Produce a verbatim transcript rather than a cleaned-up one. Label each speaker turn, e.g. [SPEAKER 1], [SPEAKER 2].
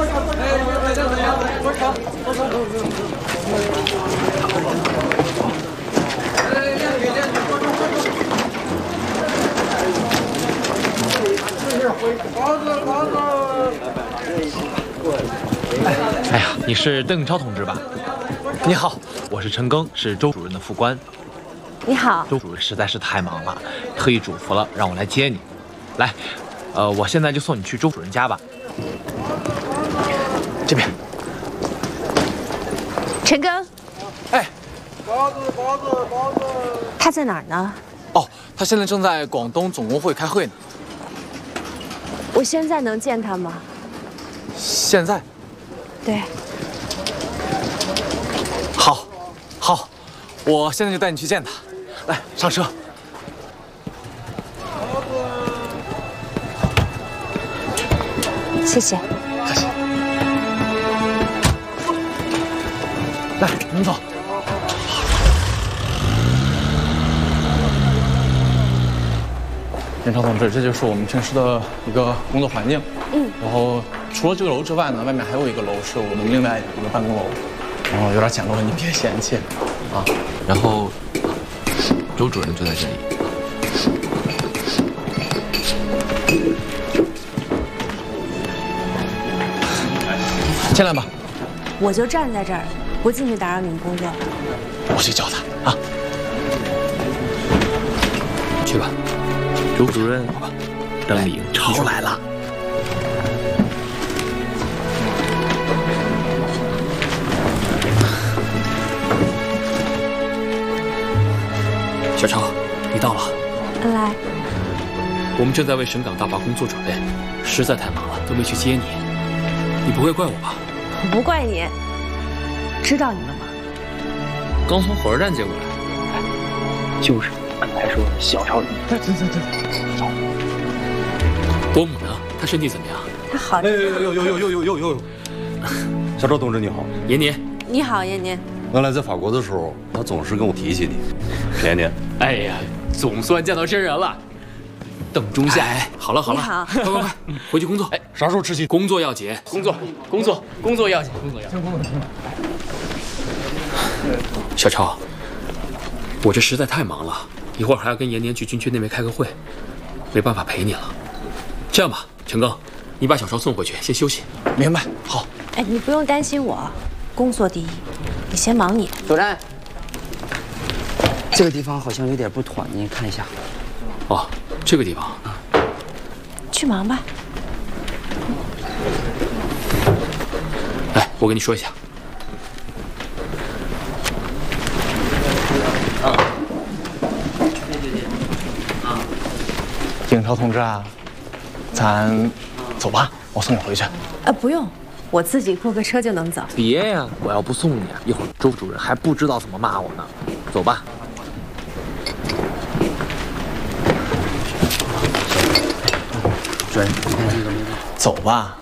[SPEAKER 1] 哎呀，你是邓颖超同志吧？你好，我是陈庚，是周主任的副官。
[SPEAKER 2] 你好，
[SPEAKER 1] 周主任实在是太忙了，特意嘱咐了让我来接你。来，呃，我现在就送你去周主任家吧。这边。
[SPEAKER 2] 陈庚，
[SPEAKER 1] 哎，
[SPEAKER 3] 包子，包子，包子。
[SPEAKER 2] 他在哪儿呢？
[SPEAKER 1] 哦，他现在正在广东总工会开会呢。
[SPEAKER 2] 我现在能见他吗？
[SPEAKER 1] 现在？
[SPEAKER 2] 对。
[SPEAKER 1] 好，好，我现在就带你去见他。来，上车。
[SPEAKER 2] 谢谢。
[SPEAKER 1] 客气。来，我们走。
[SPEAKER 4] 严超同志，这就是我们平时的一个工作环境。嗯。然后除了这个楼之外呢，外面还有一个楼是我们另外一个办公楼，然后有点简陋，你别嫌弃啊。
[SPEAKER 1] 然后，周主任就在这里。进来吧。
[SPEAKER 2] 我就站在这儿，不进去打扰你们工作。
[SPEAKER 1] 我去叫他啊。去吧。周主任，邓颖超来了。
[SPEAKER 5] 小超，你到了。
[SPEAKER 2] 来。
[SPEAKER 5] 我们正在为省港大罢工做准备，实在太忙了，都没去接你。你不会怪我吧？
[SPEAKER 2] 我不怪你。知道你们吗？
[SPEAKER 5] 刚从火车站接过来。
[SPEAKER 6] 就是，刚才说小超。
[SPEAKER 4] 对对对对。
[SPEAKER 5] 伯母呢？她身体怎么样？
[SPEAKER 2] 她好。
[SPEAKER 3] 哎呦呦呦呦呦呦呦呦！小赵同志你好。
[SPEAKER 5] 延年。
[SPEAKER 2] 你好，延年。
[SPEAKER 3] 原来在法国的时候，他总是跟我提起你。延年。
[SPEAKER 5] 哎呀，总算见到真人了。邓中夏。哎，好了好了，
[SPEAKER 2] 你好，
[SPEAKER 5] 快快快，回去工作。哎，
[SPEAKER 3] 啥时候吃鸡？
[SPEAKER 5] 工作要紧，工作工作工作要紧，工作要紧。小超，我这实在太忙了，一会儿还要跟延年去军区那边开个会，没办法陪你了。这样吧，陈庚，你把小超送回去，先休息。
[SPEAKER 1] 明白。好。
[SPEAKER 2] 哎，你不用担心我，工作第一，你先忙你的。
[SPEAKER 6] 主任，这个地方好像有点不妥，您看一下。
[SPEAKER 5] 哦，这个地方。
[SPEAKER 2] 去忙吧。
[SPEAKER 5] 来，我跟你说一下。
[SPEAKER 4] 颖超同志啊，咱走吧，我送你回去。
[SPEAKER 2] 呃，不用，我自己雇个车就能走。
[SPEAKER 1] 别呀，我要不送你啊，一会儿周主任还不知道怎么骂我呢。走吧。
[SPEAKER 4] 主任，走吧。